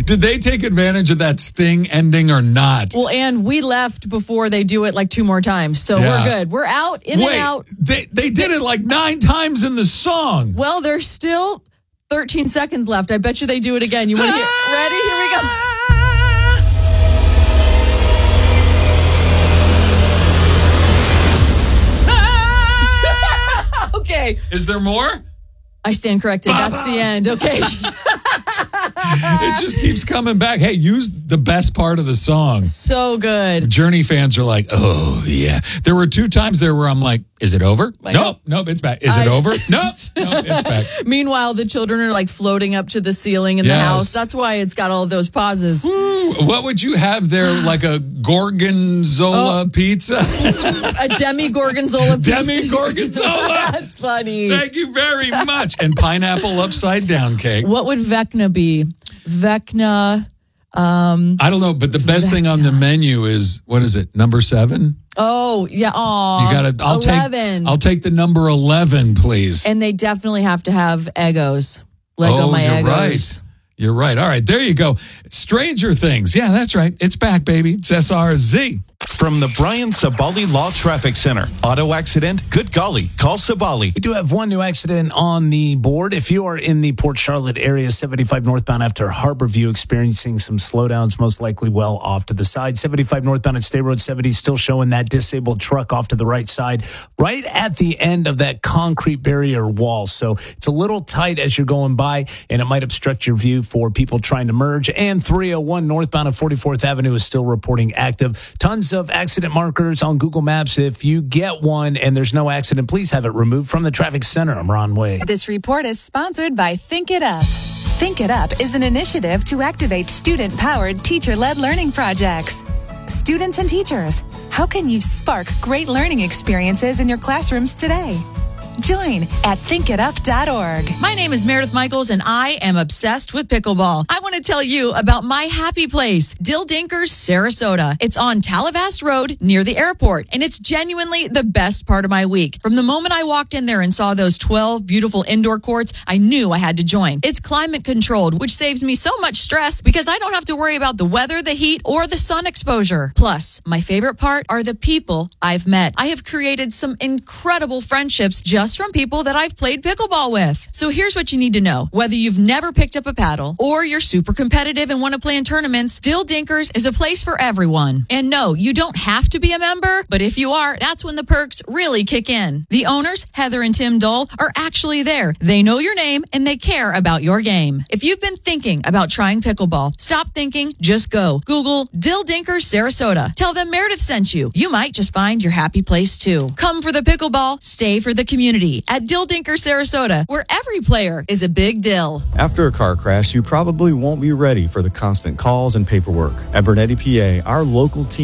Did they take advantage of that Sting ending or not? Well, and we left before they do it like 2 more times. So we're good. We're out, in and out. They did it like 9 times in the song. Well, there's still 13 seconds left. I bet you they do it again. You want to hear? Ready? Here we go. Okay. Is there more? I stand corrected. That's the end. Okay. It just keeps coming back. Hey, use the best part of the song. So good. Journey fans are like, oh, yeah. There were 2 times there where I'm like, is it over? Nope, it's back. Is it over? Nope, it's back. Meanwhile, the children are like floating up to the ceiling in the house. That's why it's got all those pauses. Ooh, what would you have there? Like a gorgonzola pizza? A demi-gorgonzola pizza. Demi-gorgonzola. That's funny. Thank you very much. And pineapple upside down cake. What would Vecna be? Vecna. I don't know, but the best thing on the menu is, what is it, number 7? Oh, yeah. Aw, you gotta, 11. I'll take the number 11, please. And they definitely have to have Eggos. Lego my Eggos. Right. You're right. All right, there you go. Stranger Things. Yeah, that's right. It's back, baby. It's SRZ. From the Brian Sabali Law Traffic Center. Auto accident? Good golly. Call Sabali. We do have one new accident on the board. If you are in the Port Charlotte area, 75 northbound after Harborview, experiencing some slowdowns, most likely well off to the side. 75 northbound at State Road 70, still showing that disabled truck off to the right side, right at the end of that concrete barrier wall. So it's a little tight as you're going by, and it might obstruct your view for people trying to merge. And 301 northbound at 44th Avenue is still reporting active. Tons of accident markers on Google Maps. If you get one and there's no accident, please have it removed from the traffic center. I'm Ron Way. This report is sponsored by Think It Up. Think It Up is an initiative to activate student-powered, teacher-led learning projects. Students and teachers, how can you spark great learning experiences in your classrooms today? Join at thinkitup.org. My name is Meredith Michaels, and I am obsessed with pickleball. I want to tell you about my happy place, Dill Dinkers, Sarasota. It's on Talavast Road near the airport, and it's genuinely the best part of my week. From the moment I walked in there and saw those 12 beautiful indoor courts, I knew I had to join. It's climate controlled, which saves me so much stress because I don't have to worry about the weather, the heat, or the sun exposure. Plus, my favorite part are the people I've met. I have created some incredible friendships just from people that I've played pickleball with. So here's what you need to know. Whether you've never picked up a paddle or you're super competitive and want to play in tournaments, Dill Dinkers is a place for everyone. And no, you don't have to be a member, but if you are, that's when the perks really kick in. The owners, Heather and Tim Dole, are actually there. They know your name and they care about your game. If you've been thinking about trying pickleball, stop thinking, just go. Google Dill Dinkers Sarasota. Tell them Meredith sent you. You might just find your happy place too. Come for the pickleball, stay for the community at Dill Dinkers Sarasota, where every player is a big dill. After a car crash, you probably won't be ready for the constant calls and paperwork. At Bernetti PA, our local team